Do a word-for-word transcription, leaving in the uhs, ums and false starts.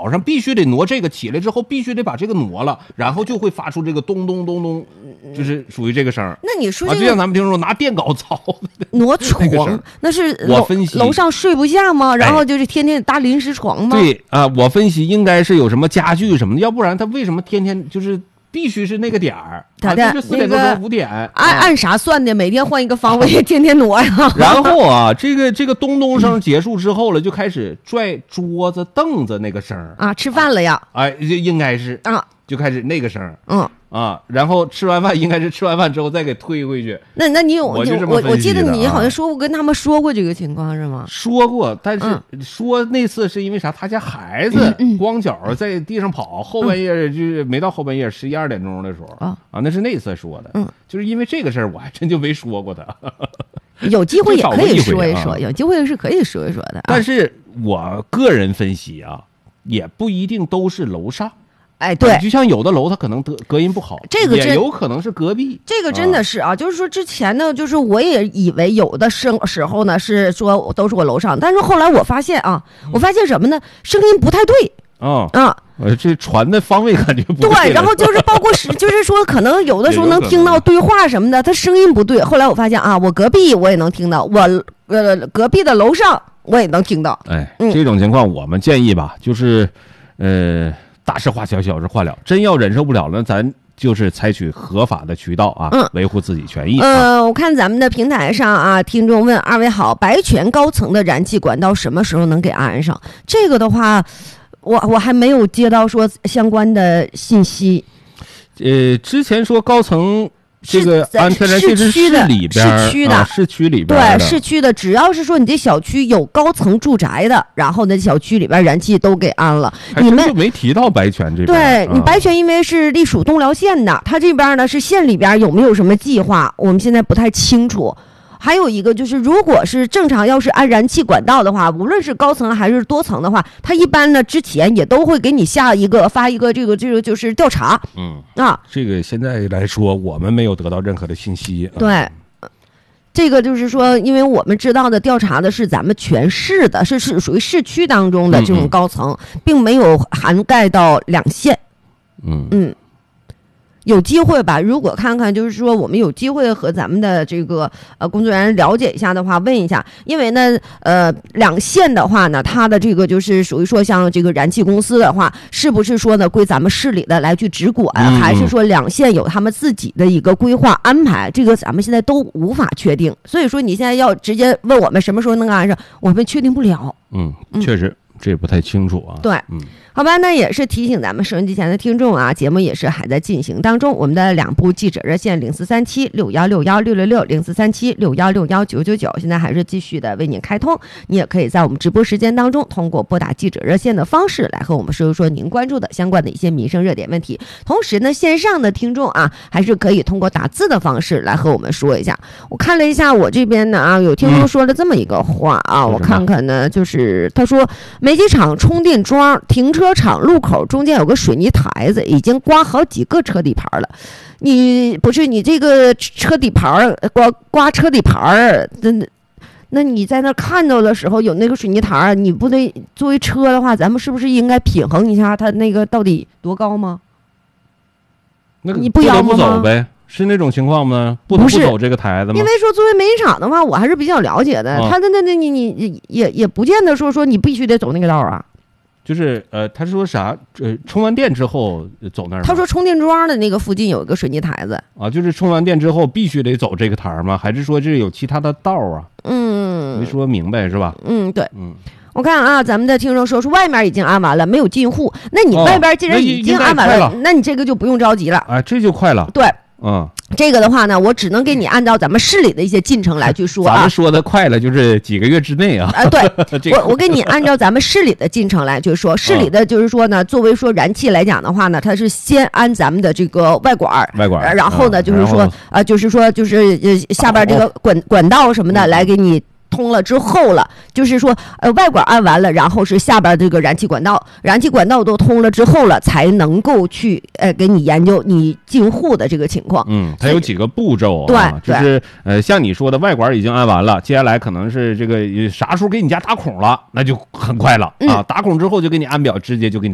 早上必须得挪这个，起来之后必须得把这个挪了，然后就会发出这个咚咚咚咚，就是属于这个声。 那你说、这个啊，就像咱们听说拿电镐操挪床，那是我分析楼上睡不下吗？然后就是天天搭临时床吗？ 对啊、呃，我分析应该是有什么家具什么的，要不然他为什么天天就是必须是那个点儿？ 他的、 啊、就是四点多钟五点， 按、 啊、 按啥算的？每天换一个方位，天天挪呀。 然后啊，这个这个咚咚声结束之后了，就开始拽桌子凳子那个声啊，吃饭了呀？ 哎，这应该是啊， 就开始那个声， 嗯。 啊，然后吃完饭应该是吃完饭之后再给推回去。 那那你有我我我记得你好像说过跟他们说过这个情况是吗？ 说过，但是说那次是因为啥？他家孩子光脚在地上跑，后半夜就是没到后半夜十一二点钟的时候啊啊，那是那次说的。嗯，就是因为这个事儿，我还真就没说过他。 有机会也可以说一说，有机会是可以说一说的。 但是我个人分析啊，也不一定都是楼上。 哎，对， 就像有的楼它可能得隔音不好， 这个也有可能是隔壁。 这个真的是啊，啊就是说之前呢，就是我也以为有的时时候呢是说都是我楼上，但是后来我发现啊，我发现什么呢？声音不太对。 啊啊， 呃，这传的方位感觉不对。 对，然后就是包括是，就是说可能有的时候能听到对话什么的，它声音不对。后来我发现啊，我隔壁我也能听到，我呃隔壁的楼上我也能听到。 哎，嗯、这种情况我们建议吧，就是呃。大事化小，小事化了。真要忍受不了了，咱就是采取合法的渠道啊，嗯、维护自己权益。 呃，我看咱们的平台上啊，听众问二位好，白泉高层的燃气管道什么时候能给安上？这个的话，我我还没有接到说相关的信息。 呃，之前说高层。这个安天然气是市里边， 市区的， 啊、市区里边， 对，市区的，只要是说你这小区有高层住宅的，然后呢，小区里边燃气都给安了。你们就没提到白泉这边， 对、 啊、 你白泉因为是隶属东辽县的，它这边呢是县里边有没有什么计划，我们现在不太清楚。还有一个就是，如果是正常要是按燃气管道的话，无论是高层还是多层的话，它一般呢之前也都会给你下一个发一个这个这个就是调查。 嗯啊， 这个现在来说我们没有得到任何的信息。 对，啊、这个就是说，因为我们知道的调查的是咱们全市的，是是属于市区当中的这种高层，嗯嗯并没有涵盖到两县。 嗯嗯。有机会吧，如果看看就是说我们有机会和咱们的这个呃工作人员了解一下的话，问一下，因为呢呃两县的话呢，它的这个就是属于说像这个燃气公司的话，是不是说呢归咱们市里的来去直管， 嗯、 还是说两县有他们自己的一个规划安排？这个咱们现在都无法确定。所以说你现在要直接问我们什么时候能安上，我们确定不了。 嗯，确实。嗯这也不太清楚啊。 对， 嗯， 好吧，那也是提醒咱们收音机前的听众啊，节目也是还在进行当中。我们的两部记者热线零四三七六幺六幺六六六零四三七六幺六幺九九九，现在还是继续的为您开通。你也可以在我们直播时间当中，通过拨打记者热线的方式来和我们说一说您关注的相关的一些民生热点问题。同时呢，线上的听众啊，还是可以通过打字的方式来和我们说一下。我看了一下我这边呢啊，有听众说了这么一个话啊，嗯、我看看呢，就是他说。煤机厂充电桩停车场路口中间有个水泥台子，已经刮好几个车底盘了。你不是你这个车底盘刮刮车底盘，那那你在那看到的时候有那个水泥台，你不得作为车的话，咱们是不是应该平衡一下它那个到底多高吗？ 那你不要不走呗？是那种情况吗？不得不走这个台子吗？ 因为说作为煤厂的话，我还是比较了解的。哦、他的那那你你也也不见得说说你必须得走那个道啊。 就是呃，他说啥？呃，充完电之后走那儿。 他说充电桩的那个附近有一个水泥台子啊，就是充完电之后必须得走这个台吗？还是说这有其他的道啊？ 嗯， 没说明白是吧？ 嗯，对， 嗯。 我看啊，咱们的听众说是外面已经安完了，没有进户。那你外边既然已经安完了， 哦、 那, 那你这个就不用着急了。 哎，这就快了。 对。 嗯， 这个的话呢，我只能给你按照咱们市里的一些进程来去说啊。 咱们说的快了，就是几个月之内啊。 啊、呃，对，这个、我我给你按照咱们市里的进程来去说。市里的就是说呢，作为说燃气来讲的话呢，它是先安咱们的这个外管， 外管， 然后呢， 啊、 就是说啊、呃，就是说就是呃下边这个管、哦、管道什么的来给你。通了之后了，就是说，呃，外管安完了，然后是下边这个燃气管道，燃气管道都通了之后了，才能够去，呃，给你研究你进户的这个情况。 嗯，它有几个步骤啊， 对， 就是呃，像你说的，外管已经安完了，接下来可能是这个啥时候给你家打孔了，那就很快了、嗯、啊，打孔之后就给你安表，直接就给你。